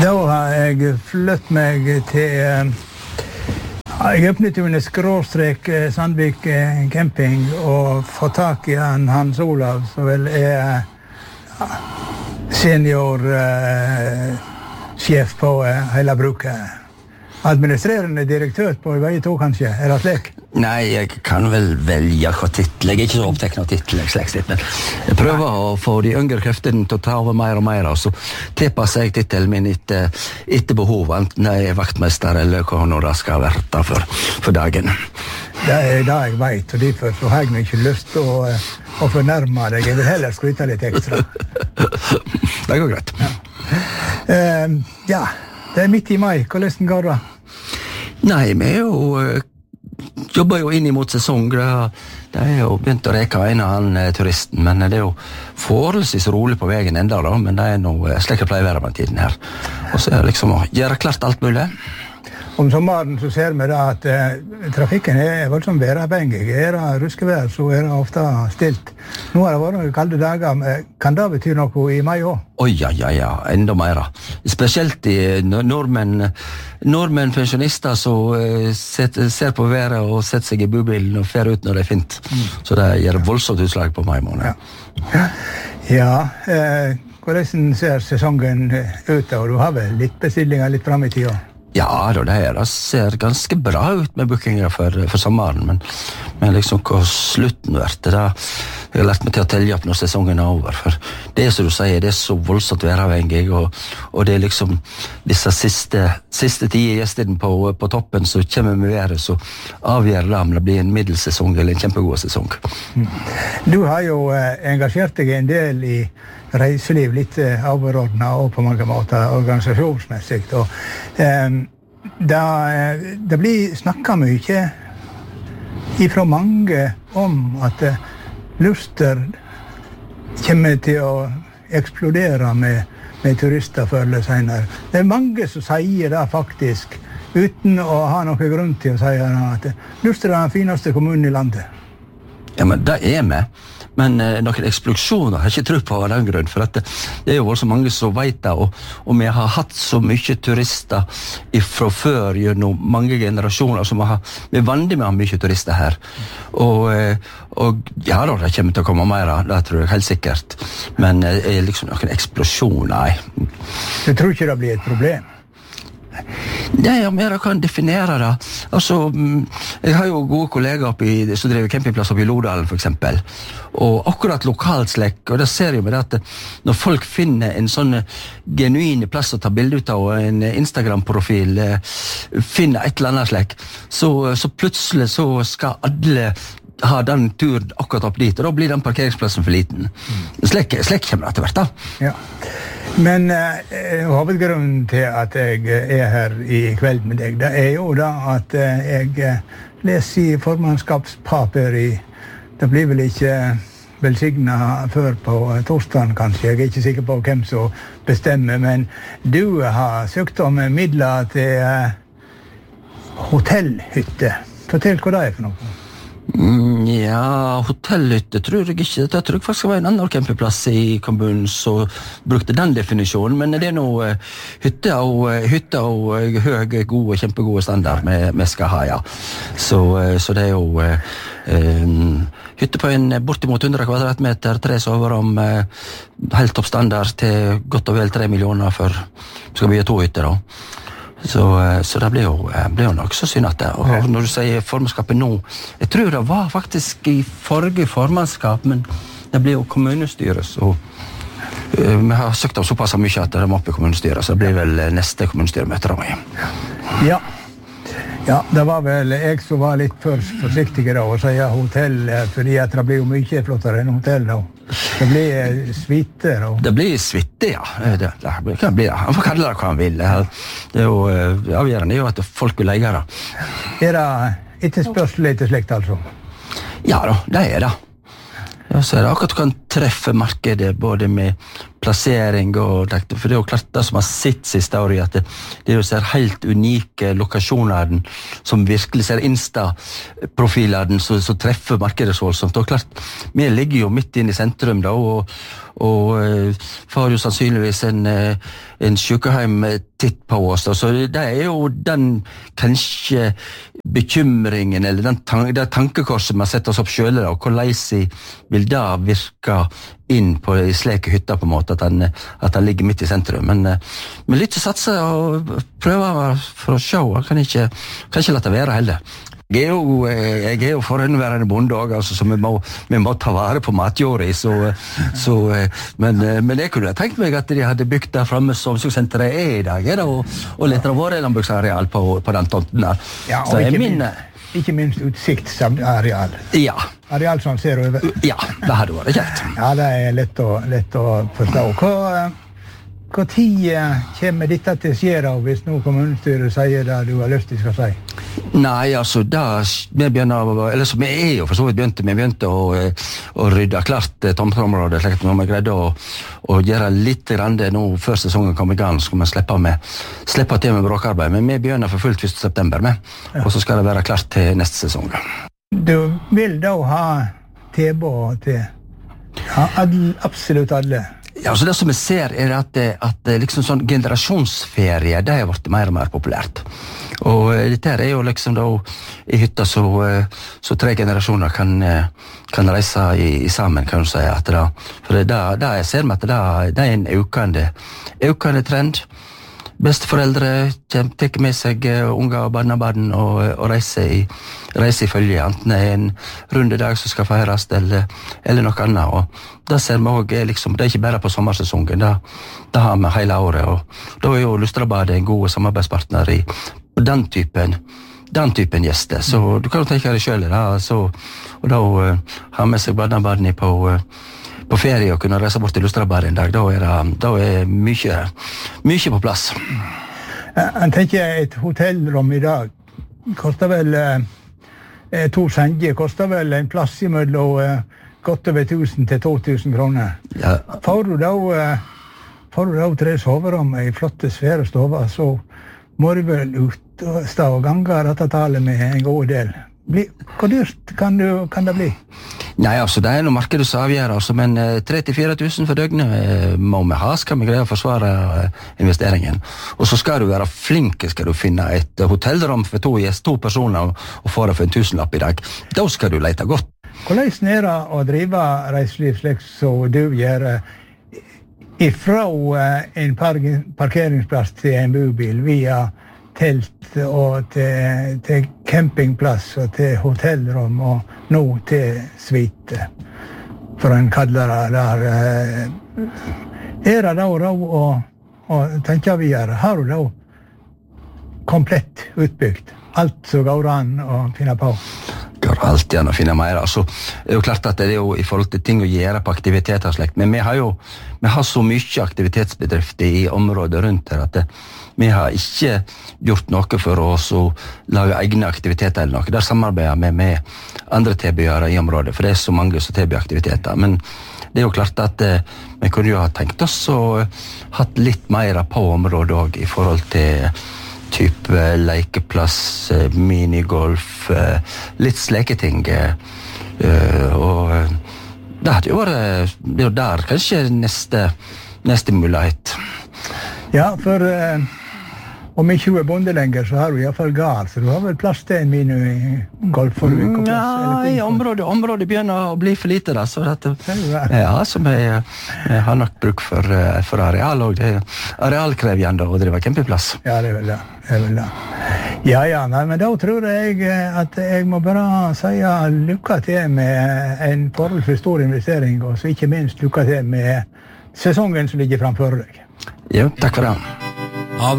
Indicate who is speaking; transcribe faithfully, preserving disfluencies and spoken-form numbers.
Speaker 1: Da har jeg flytt meg til... Jeg åpnet jo en skråstrek Sandvik camping og fått tak i han Hans Olav, som vel er senior uh, sjef på uh, hele bruket. Administrerende direktør på vei to, kanskje? Er det slik?
Speaker 2: Nei, jeg kan vel velge hva titel. Jeg er ikke så opptekket av titel, men jeg prøver å få de yngre kreftene til å ta over mer og mer, og så tilpasser jeg titelen min etter, etter behov, enten jeg er vaktmester eller hva nå det skal være for, for dagen.
Speaker 1: Det er det jeg vet, og derfor så har jeg ikke lyst til å, å fornærme deg. Jeg vil heller skryte litt ekstra.
Speaker 2: Det går greit.
Speaker 1: Ja. Uh, ja, det er midt i mai. Hvordan går det?
Speaker 2: Nei, vi er jo... jobber jo inn imot sesong. Det er jo begynt å reke en av han turisten, men det er jo forholdsvis rolig på veien enda da, men det er noe slik jeg pleier å være med tiden her. Og så er det liksom å gjøre klart alt mulig.
Speaker 1: Om sommeren så ser vi da at eh, trafikken er voldsomt væravhengig. Er det ruskevær, så er det ofte stilt. Nå har det vært noen kalde dager, men kan det bety noe i mai også?
Speaker 2: Oi, ja, ja, ja, enda mer. Spesielt i nordmenn, nordmenn pensjonister som uh, ser på været og setter seg i bubilen og fer ut når det er fint. Mm. Så det gjør voldsomt utslag på mai måned.
Speaker 1: Ja, ja eh, hvordan ser sesongen ut, og du har vel litt bestillinger litt frem i tida?
Speaker 2: Ja, det, det ser ganske bra ut med bookinger for, for sommeren, men, men liksom hva slutten vært det da, jeg har lært meg til å telle opp når sesongen er over, for det som du sier, det er så voldsomt væravhengig, og, og det er liksom disse siste, siste tida gjestene på, på toppen som kommer med været, så avgjør det om det blir en middelsesong eller en kjempegod sesong.
Speaker 1: Mm. Du har jo eh, engasjert deg en del i reiseliv, litt eh, overordnet og på mange måter organisasjonsmessig, og eh, da, det blir snakket mye ifra mange om at eh, Luster kommer til å eksplodere med, med turister før eller senere. Det er mange som sier det faktisk, uten å ha noen grunn til å si det, at Luster er den fineste kommunen i landet.
Speaker 2: Ja, men det er vi. Men eh, noen eksplosjoner har jeg ikke tro på av den grunn, for at det, det er jo så mange som vet det, og, og vi har hatt så mye turister fra før gjennom mange generasjoner, som har, vi er vanlige med å ha mye turister her. Og, eh, og ja da, det kommer til å komme mer, det tror jeg helt sikkert. Men eh, er liksom noen eksplosjoner, nei.
Speaker 1: Du tror ikke det blir et problem?
Speaker 2: Nei, om jeg kan definere det. Altså, jeg har jo gode kollegaer oppi, som driver campingplass oppi Lodalen, for eksempel. Og akkurat lokalslekk, og det ser jo med det at når folk finner en sånn genuine plass å ta bilde ut av, og en Instagram-profil, finner et eller annet slekk, så, så plutselig så skal alle ha den turen akkurat opp dit, og da blir den parkeringsplassen for liten. Slik, slik kommer det til hvert da. Ja.
Speaker 1: Men eh, hovedgrunnen til at jeg er her i kveld med deg, det er jo da at eh, jeg leser i formannskapspapir i, det blir vel ikke velsignet før på torsdagen kanskje, jeg er ikke sikker på hvem som bestemmer, men du har søkt om midler til eh, hotellhytte. Fortell hva det er for noe.
Speaker 2: Mm, ja, hotellhytte tror jeg ikke. Det tror jeg faktisk skal være en annen campingplass i kommunen som brukte den definisjonen, men det er noe uh, hytte og, uh, hytte og uh, høy, gode, kjempegode standard vi skal ha, ja. Så, uh, så det er jo uh, uh, hytte på en bortimot hundre kvadratmeter, tre soverom, uh, helt topp standard til godt og vel tre millioner for skal vi ha to hytter da. Så, så det blir jo, blir jo nok så synd at det. Og når du sier formannskapet nå, jeg tror det var faktisk i forrige formannskap, men det blir jo kommunestyret, så uh, vi har søkt om såpass mye at det må opp i kommunestyret, så det blir vel neste kommunestyremøte da.
Speaker 1: Ja. Ja, det var vel jeg som var litt for forsiktig da, å si hotell, fordi at det blir jo mye flottere enn hotell da. Det blir suite da.
Speaker 2: Det blir suite, ja. Det, det kan bli det. Han får kalle det hva han vil. Det er jo avgjørende, det er jo at folk vil leie det.
Speaker 1: Er det etterspørsel etter slikt, altså?
Speaker 2: Ja da, det er det. Ja, så er det akkurat du kan treffe markedet både med plassering og for det er jo klart det som har sitt siste år i at det, det er jo ser helt unike lokasjoner som virkelig ser Insta-profiler som, som treffer markedet så voldsomt. Og klart, vi ligger jo midt inn i sentrum da, og, og uh, får jo sannsynligvis en, uh, en sykehjem titt på oss. Da. Så det er jo den kanskje bekymringen, eller den tan det tankekorset vi har sett oss opp selv, da, og hvordan vil det virke inn på i sleke hytter på en måte, at han, at han ligger midt i sentrum. Men, men litt å satse og prøve for å se, jeg kan ikke, kan ikke la det være heller. Jeg er jo, jeg er jo forhåndværende bonde også, altså, så vi må, vi må ta vare på matjorda, så, så, men, men jeg kunne tenkt meg at de hadde bygd der fremme som omsorgssenteret er i dag, er det, og, og litt av våre landbruksareal på, på den tomten der.
Speaker 1: Ja, og ikke, min, minst, ikke minst utsiktsareal.
Speaker 2: Ja.
Speaker 1: Areal som ser over.
Speaker 2: Ja, det hadde vært kjekt.
Speaker 1: Ja, det er lett å, lett å forstå. Hva, hva tid kommer dette til å skje da, hvis nå kommunestyret sier det du har lyst til skal si?
Speaker 2: Nei, altså, da vi begynner, eller så vi er jo for så vidt begynte, vi begynte å, å rydde klart tomteområdet, slik at når vi greide å, å gjøre litt grann det nå før sesongen kom i gang, så skal vi slippe, med, slippe til med bråkarbeid, men vi begynner for fullt første september med, ja. Og så skal det være klart til neste sesong.
Speaker 1: Du vil da ha tilbud til ja, absolutt alle?
Speaker 2: Ja, så det som vi ser er at, at liksom sånn generasjonsferie, det har vært mer og mer populært. Og dette er jo liksom da i hytta så, så tre generasjoner kan, kan reise i, i sammen, kan du si. At da, for det, da jeg ser meg at det, det er en økende, økende trend. Besteforeldre tar med seg unger og barnebarn og, og reiser i, reiser i følge, enten det er en rundedag som skal feires eller, eller noe annet. Og da ser vi også, liksom, det er ikke bare på sommersesongen, da, da har vi hele året. Og da er jo Lustrabadet en god samarbeidspartner i den typen, den typen gjester. Så du kan jo tenke deg selv, da, så, og da uh, har med seg barnebarn på uh, på ferie og kunne reise bort til Lustrabadet en dag, da er det da er mye, mye på plass.
Speaker 1: Jeg tenker et hotellrom i dag koster vel eh, to senger, koster vel en plass i mellom eh, godt over tusen til to tusen kroner. Ja. Får du da, eh, får du da tre soverom i flotte svære stover, så må du vel ut og stå og gange dette tallet med en god del. Bli, hvor dyrt kan, du, kan det bli?
Speaker 2: Nei, altså, det er noe markedet som avgjør, altså, men eh, tre til fire tusen for døgnet eh, må vi ha, skal vi greie å forsvare eh, investeringen. Og så skal du være flink, skal du finne et hotellrom for to gjest, to personer, og, og få det for en tusenlapp i dag. Da skal du lete godt.
Speaker 1: Hvordan er det å drive reiseliv slik som du gjør, ifra en parkeringsplass til en bobil, via telt og til, til campingplass og til hotellrom og nå til suite, for en kaller det der. Er det da råd å, å tenke videre? Har du da komplett utbygd? Alt som går an å finne på?
Speaker 2: Går alltid an å finne mer. Altså, det er jo klart at det er jo i forhold til ting å gjøre på aktiviteter og slekt, men vi har jo vi har så mye aktivitetsbedrifter i området rundt her at det, vi har ikke gjort noe for oss å lage egne aktiviteter eller noe. Der samarbeider vi med andre tilbydere i området, for det er så mange som tilbyr aktiviteter. Men det er jo klart at eh, vi kunne jo ha tenkt oss og hatt litt mer på området også, i forhold til type lekeplass, minigolf, litt sleketing. Og det hadde jo vært, det er jo der kanskje neste, neste mulighet.
Speaker 1: Ja, for uh, om ikke du er bonde lenger, så har du i hvert fall gard, så du har vel plass til en minigolf for du ikke plass?
Speaker 2: Ja, i området, området begynner å bli for lite da, så dette, ja, som jeg, jeg har nok bruk for, for areal, og det er arealkrevjende å drive campingplass.
Speaker 1: Ja, det er vel det. Det er vel det. Ja, ja, nei, men da tror jeg at jeg må bare si lykke til med en forholdsvis stor investering, og så ikke minst lykke til med sesongen som ligger framfor deg.
Speaker 2: Jo, takk for det.